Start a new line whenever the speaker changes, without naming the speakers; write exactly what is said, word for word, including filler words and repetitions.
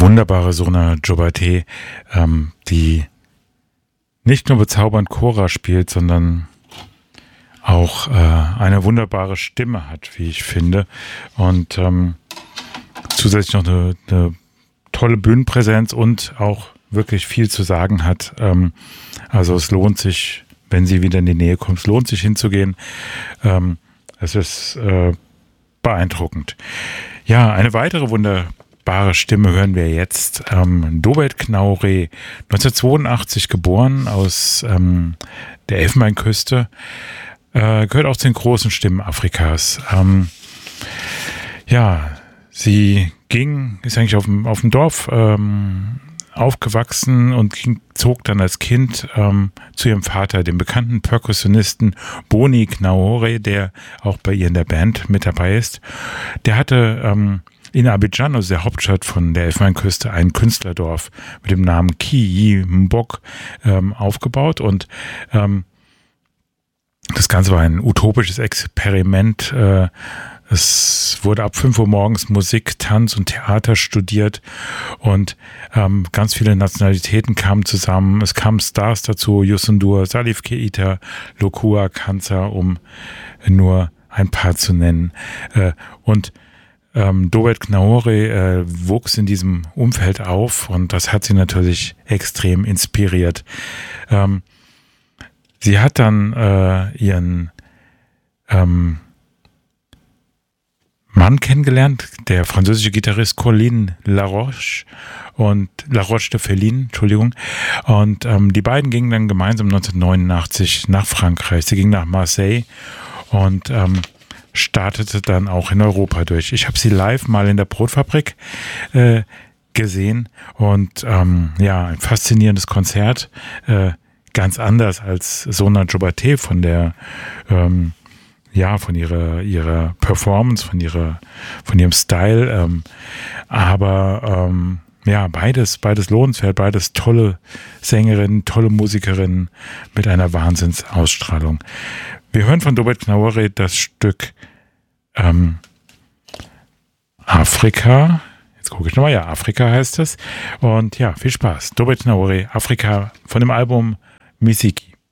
wunderbare Sona Jobateh, ähm, die nicht nur bezaubernd Chora spielt, sondern auch äh, eine wunderbare Stimme hat, wie ich finde. Und ähm, zusätzlich noch eine, eine tolle Bühnenpräsenz und auch wirklich viel zu sagen hat. Ähm, also es lohnt sich, wenn sie wieder in die Nähe kommt, es lohnt sich hinzugehen. Ähm, es ist äh, beeindruckend. Ja, eine weitere wunderbare Stimme hören wir jetzt. Ähm, Dobet Knaure, neunzehnhundertzweiundachtzig geboren aus ähm, der Elfenbeinküste, äh, gehört auch zu den großen Stimmen Afrikas. Ähm, ja, sie ging, ist eigentlich auf dem, auf dem Dorf ähm, aufgewachsen und ging, zog dann als Kind ähm, zu ihrem Vater, dem bekannten Perkussionisten Boni Knaore, der auch bei ihr in der Band mit dabei ist. Der hatte ähm, in Abidjan, also der Hauptstadt von der Elfenbeinküste, ein Künstlerdorf mit dem Namen Kiyi Mbok ähm, aufgebaut und ähm, das Ganze war ein utopisches Experiment. Äh, Es wurde ab fünf Uhr morgens Musik, Tanz und Theater studiert und ähm, ganz viele Nationalitäten kamen zusammen. Es kamen Stars dazu, Youssou N'Dour, Salif Keita, Lokua Kanza, um nur ein paar zu nennen. Äh, und ähm, Dobet Knaure äh, wuchs in diesem Umfeld auf und das hat sie natürlich extrem inspiriert. Ähm, sie hat dann äh, ihren ähm, Mann kennengelernt, der französische Gitarrist Colin Laroche und Laroche de Feline, Entschuldigung. Und ähm, die beiden gingen dann gemeinsam neunzehnhundertneunundachtzig nach Frankreich. Sie ging nach Marseille und ähm, startete dann auch in Europa durch. Ich habe sie live mal in der Brotfabrik äh, gesehen und ähm, ja, ein faszinierendes Konzert, äh, ganz anders als Sona Jobateh von der ähm, ja, von ihrer, ihrer Performance, von ihrer, von ihrem Style, ähm, aber ähm, ja, beides, beides lohnenswert, beides tolle Sängerinnen, tolle Musikerinnen mit einer Wahnsinnsausstrahlung. Wir hören von Dobet Knaure das Stück ähm, Afrika. Jetzt gucke ich nochmal, ja, Afrika heißt es. Und ja, viel Spaß. Dobet Knaure, Afrika von dem Album Misiki.